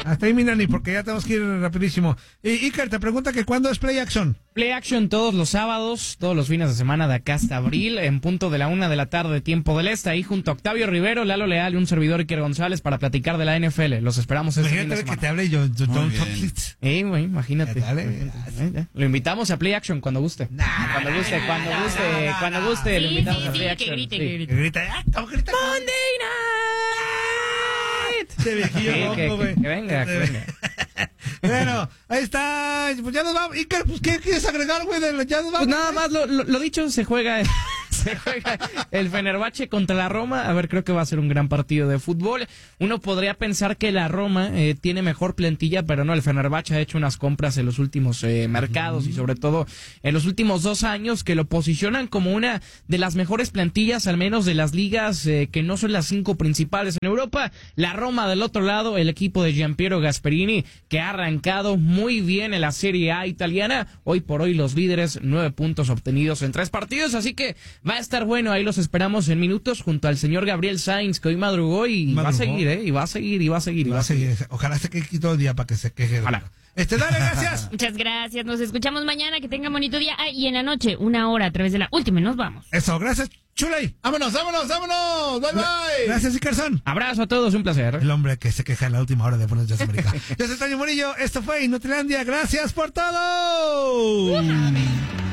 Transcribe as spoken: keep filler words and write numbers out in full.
Hasta ahí, mi Nani, porque ya tenemos que ir rapidísimo. Y Iker te pregunta que ¿cuándo es Play Action? Play Action todos los sábados, todos los fines de semana de acá hasta abril, en punto de la una de la tarde, tiempo del este, ahí junto a Octavio Rivero, Lalo Leal y un servidor Iker González para platicar de la N F L. Los esperamos este fin de semana. Que te hable yo, yo Don Toplitz. Eh, güey, imagínate. Dale, lo invitamos a Play Action cuando guste. Nah, cuando nah, guste, nah, cuando nah, guste, nah, nah, cuando nah, guste, sí, lo invitamos sí, a Play sí, Action. que grite, sí. que grite. grita, ah, no, grita. Monday Night. Este viejillo Sí, loco, que, güey. que, que venga, que venga. Bueno, ahí está. Pues ya nos vamos. Iker, pues, ¿qué quieres agregar, güey? Ya nos vamos. Pues nada más, lo, lo, lo dicho, se juega, se juega el Fenerbahce contra la Roma. A ver, creo que va a ser un gran partido de fútbol. Uno podría pensar que la Roma eh, tiene mejor plantilla, pero no, el Fenerbahce ha hecho unas compras en los últimos eh, mercados y sobre todo en los últimos dos años que lo posicionan como una de las mejores plantillas, al menos de las ligas eh, que no son las cinco principales en Europa. La Roma del otro lado, el equipo de Giampiero Gasperini, que ha arrancado muy bien en la Serie A italiana. Hoy por hoy los líderes, nueve puntos obtenidos en tres partidos, así que va a estar bueno. Ahí los esperamos en minutos junto al señor Gabriel Sainz, que hoy madrugó y madrugó. va a seguir, ¿eh? Y va a seguir, y va a seguir, y va, va a seguir. seguir. Ojalá se queje todo el día para que se queje. Ojalá. Este, dale, gracias. Muchas gracias. Nos escuchamos mañana. Que tengan bonito día. Ah, y en la noche, una hora a través de la última. Y nos vamos. Eso, gracias, Chuley. Vámonos, vámonos, vámonos. Bye, bye. Gracias, Ikerson. Abrazo a todos, un placer. El hombre que se queja en la última hora de Buenos Días América. Yo soy Toño Murillo. Esto fue Inutilandia. Gracias por todo.